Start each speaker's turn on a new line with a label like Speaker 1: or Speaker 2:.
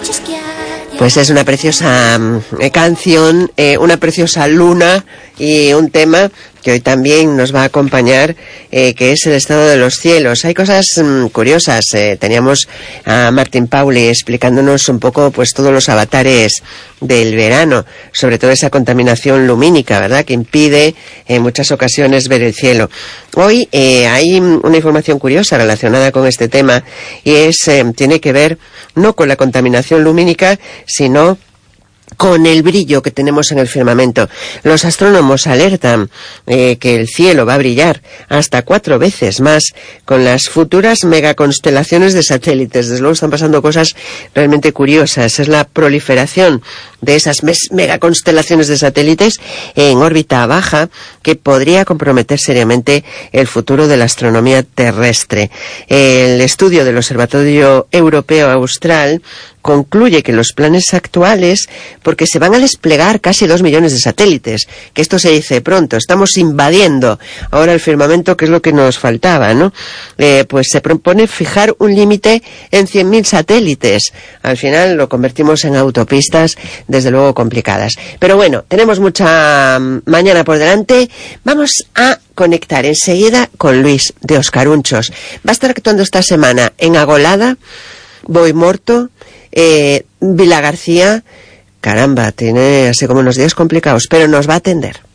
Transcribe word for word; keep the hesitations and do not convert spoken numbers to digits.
Speaker 1: Pues es una preciosa eh, canción, eh, una preciosa luna y un tema que hoy también nos va a acompañar, eh, que es el estado de los cielos. Hay cosas mmm, curiosas. Eh, teníamos a Martín Pauli explicándonos un poco, pues, todos los avatares del verano, sobre todo esa contaminación lumínica, ¿verdad?, que impide en muchas ocasiones ver el cielo. Hoy eh, hay una información curiosa relacionada con este tema y es eh, tiene que ver no con la contaminación lumínica, sino con el brillo que tenemos en el firmamento. Los astrónomos alertan eh, que el cielo va a brillar hasta cuatro veces más con las futuras megaconstelaciones de satélites. Desde luego están pasando cosas realmente curiosas. Es la proliferación de esas megaconstelaciones de satélites en órbita baja que podría comprometer seriamente el futuro de la astronomía terrestre. El estudio del Observatorio Europeo Austral concluye que los planes actuales, porque se van a desplegar casi dos millones de satélites, que esto se dice pronto, estamos invadiendo ahora el firmamento, que es lo que nos faltaba, ¿no? Eh, pues se propone fijar un límite en cien mil satélites. Al final lo convertimos en autopistas, desde luego complicadas. Pero bueno, tenemos mucha mañana por delante. Vamos a conectar enseguida con Luis de Oscarunchos. Va a estar actuando esta semana en Agolada, Boimorto, Eh, Vila García. Caramba, tiene así como unos días complicados, pero nos va a atender.